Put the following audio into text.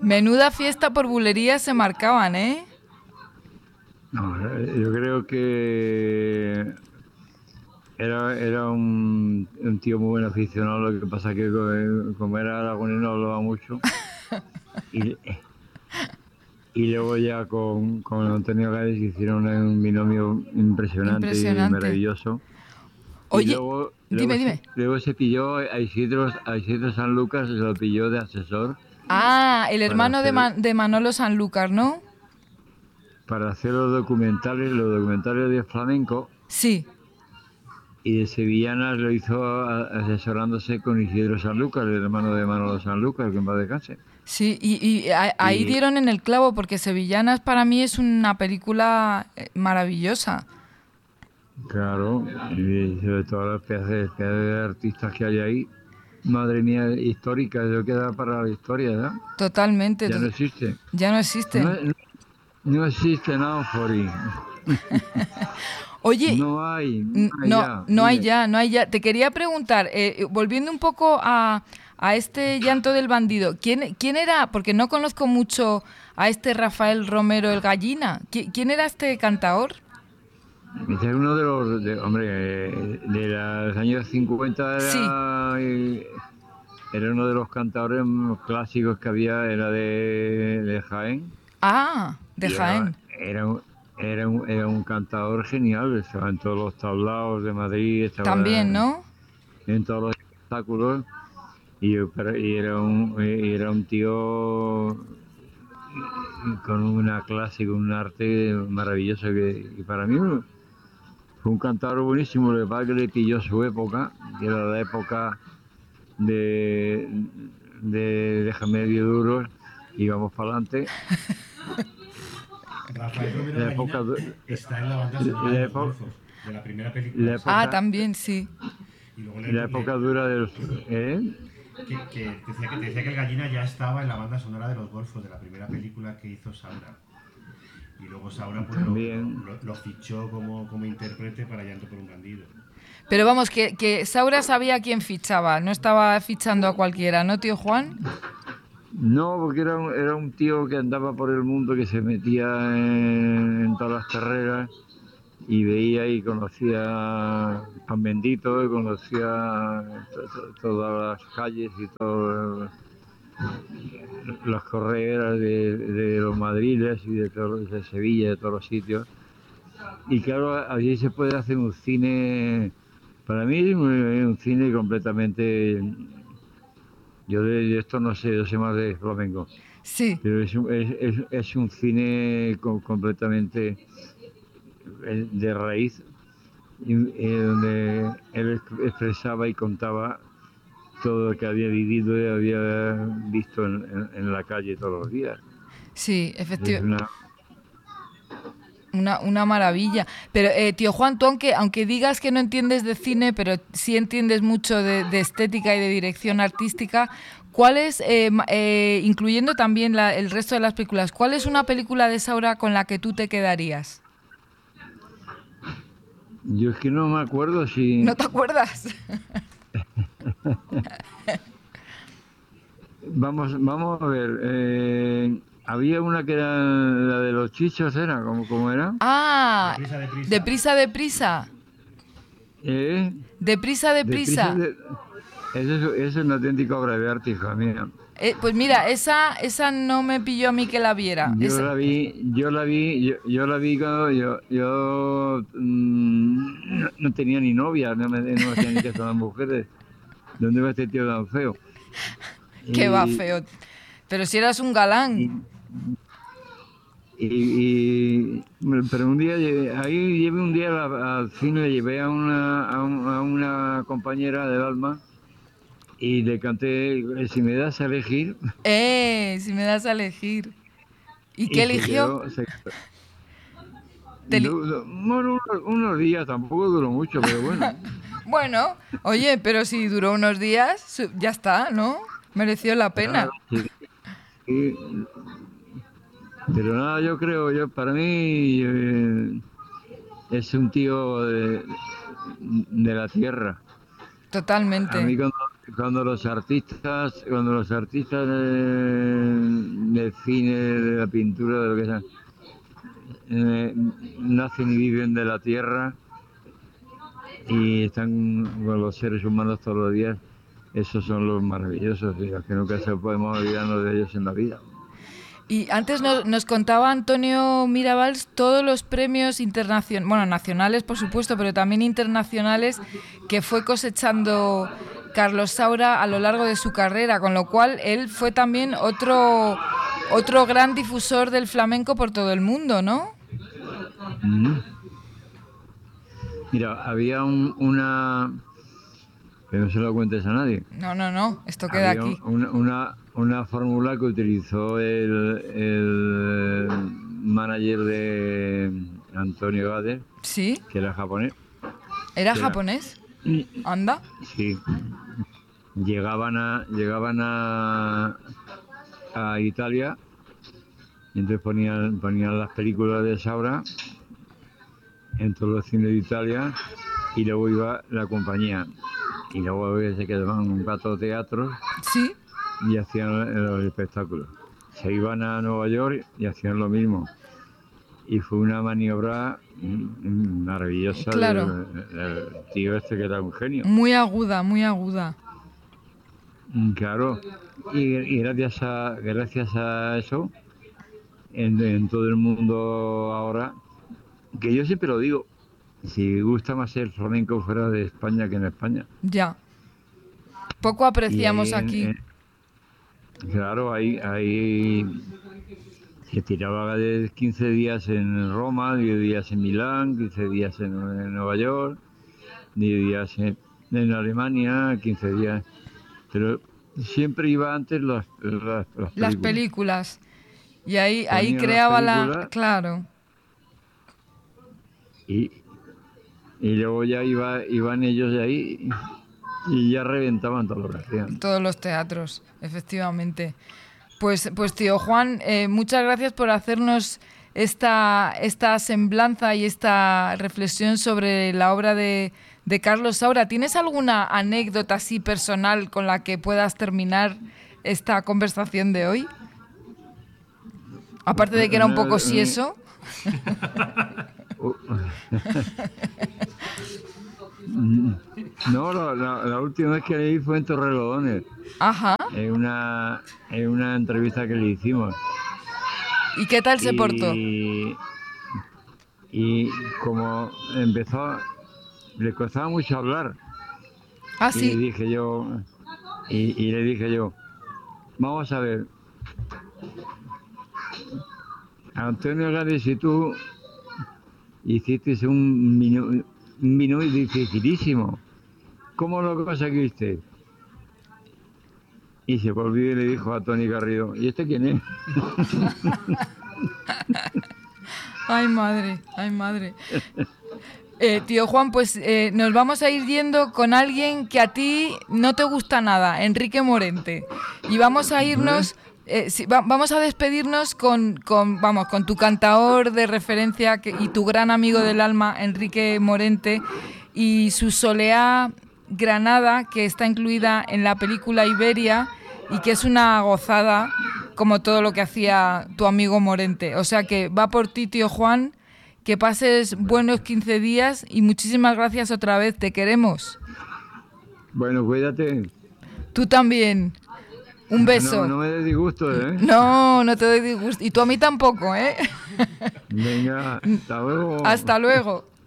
Menuda fiesta por bulerías se marcaban, ¿eh? No, yo creo que era un tío muy buen aficionado, lo que pasa que como era aragonés no hablaba mucho. Y, y luego ya con Antonio Gades hicieron un binomio impresionante y Impresionante. maravilloso. Y Oye, dime. luego se pilló a Isidro Sanlúcar, se lo pilló de asesor Ah, el para hermano hacer, de Manolo Sanlúcar, ¿no? para hacer los documentales de flamenco. Sí, Y de Sevillanas lo hizo asesorándose con Isidro Sanlúcar, el hermano de Manolo Sanlúcar, que en paz descanse. sí, ahí Y dieron en el clavo, porque Sevillanas para mí es una película maravillosa. claro, y sobre todo las pedazos de artistas que hay ahí, madre mía, histórica, eso queda para la historia, ¿verdad? Totalmente, Ya no existe. ya no No, existen. no existe nada por ahí. Oye, No hay no, ya, no hay dime. ya, no hay ya. Te quería preguntar, volviendo un poco a este Llanto del Bandido, ¿quién era? Porque no conozco mucho a este Rafael Romero el Gallina. ¿Quién era este cantaor? Este es uno de hombre, de los años 50 Sí. era uno de los cantadores clásicos que había, era de Jaén. Ah, de Y era, Jaén. era, un, era un cantador genial, estaba en todos los tablaos de Madrid, También, estaba ¿no? en todos los espectáculos y era un tío con una clase, con un arte maravilloso que para mí fue un cantador buenísimo. Lo que pasa es que le pilló su época, que era la época de, de Déjame medio duros y vamos para adelante. Rafael Romero La época, Gallina du- está en la banda sonora de la Los época, Golfos, de la primera película la esa. Ah, época, también, sí. Y luego la época dura de los... ¿eh? te decía que el Gallina ya estaba en la banda sonora de Los Golfos, de la primera película que hizo Saura. Y luego Saura pues, También. lo fichó como intérprete para Llanto por un Bandido. Pero vamos, que Saura sabía a quién fichaba, no estaba fichando a cualquiera, ¿no, tío Juan? No, porque era un tío que andaba por el mundo, que se metía en todas las carreras y veía y conocía Pan Bendito, y conocía todas las calles y todas las correras de los madriles y de Sevilla, de todos los sitios. Y claro, allí se puede hacer un cine, para mí es un cine completamente... Yo de esto no sé, yo sé más de flamenco. Sí. Pero es un cine completamente de raíz, donde él expresaba y contaba todo lo que había vivido y había visto en la calle todos los días. Sí, Es efectivamente. Una maravilla. Pero, tío Juan, tú aunque digas que no entiendes de cine, pero sí entiendes mucho de estética y de dirección artística, ¿cuál es, incluyendo también el resto de las películas, cuál es una película de Saura con la que tú te quedarías? Yo es que no me acuerdo ¿No si... te acuerdas? Vamos a ver. Había una que era la de los chichos, ¿era? ¿Cómo era? Ah, Deprisa, deprisa. deprisa, deprisa. ¿Eh? Deprisa, Deprisa, deprisa. eso es una auténtica obra de arte, hija mía. Pues mira, esa no me pilló a mí que la viera. Yo la vi cuando no tenía ni novia, no hacía ni caso a las mujeres. ¿Dónde va este tío tan feo? Que va Y, feo. Pero si eras un y, galán. pero un día ahí llevé un día al cine, le llevé a una compañera del alma y le canté si me das a elegir Si me das a elegir. ¿Y qué y se eligió? quedó. Te eli- Bueno, unos días, tampoco duró mucho, pero bueno. Bueno, oye, pero si duró unos días, ya está, ¿no? Mereció la Claro, pena. sí. Pero nada, para mí es un tío de la tierra. A Totalmente. mí cuando los artistas del cine, de la pintura, de lo que sea, nacen y viven de la tierra y están con los seres humanos todos los días, esos son los maravillosos, y los que nunca se podemos olvidarnos de ellos en la vida. Y antes nos contaba Antonio Mirabals todos los premios internacionales, bueno, nacionales por supuesto, pero también internacionales que fue cosechando Carlos Saura a lo largo de su carrera, con lo cual él fue también otro gran difusor del flamenco por todo el mundo, ¿no? Mira, había una... que no se lo cuentes a nadie. No, esto queda había aquí. Una fórmula que utilizó el manager de Antonio Gade, ¿Sí? que era japonés. ¿Era japonés? ¿Anda? Sí. Llegaban a Italia y entonces ponían las películas de Saura en todos los cines de Italia y luego iba la compañía y luego se quedaban un rato teatros. Sí. Y hacían los espectáculos. Se iban a Nueva York y hacían lo mismo. Y fue una maniobra maravillosa. Claro. Del tío este que era un genio. Muy aguda, muy aguda. Claro. Y gracias a eso, en todo el mundo ahora, que yo siempre lo digo, si gusta más el flamenco fuera de España que en España. Ya. Poco apreciamos aquí. Claro, ahí se tiraba de 15 días en Roma, 10 días en Milán, 15 días en Nueva York, 10 días en Alemania, 15 días. Pero siempre iba antes las películas. Las películas. Y ahí creaba la... Claro. Y luego ya iban ellos de ahí y ya reventaban todo lo que hacían. Todos los teatros, efectivamente. Pues tío Juan, muchas gracias por hacernos esta semblanza y esta reflexión sobre la obra de Carlos Saura. ¿Tienes alguna anécdota así personal con la que puedas terminar esta conversación de hoy? Aparte de que era un poco sieso. No, la última vez que leí fue en Torrelodones. Ajá. En una entrevista que le hicimos. ¿Y qué tal se portó? Y como empezó, le costaba mucho hablar. Ah, sí. Y le dije yo, vamos a ver, Antonio Gade, si tú hiciste un vino dificilísimo, ¿cómo lo conseguiste? Y se volvió y le dijo a Toni Garrido, ¿y este quién es? Ay, madre. Tío Juan, pues nos vamos a ir yendo con alguien que a ti no te gusta nada, Enrique Morente. Y vamos a irnos... vamos a despedirnos con tu cantaor de referencia y tu gran amigo del alma, Enrique Morente, y su Soleá Granada, que está incluida en la película Iberia y que es una gozada, como todo lo que hacía tu amigo Morente. O sea que va por ti, tío Juan, que pases buenos 15 días y muchísimas gracias otra vez, te queremos. Bueno, cuídate. Tú también. Un beso. No me des disgusto, ¿eh? No te doy disgusto. Y tú a mí tampoco, ¿eh? Venga, hasta luego. Hasta luego.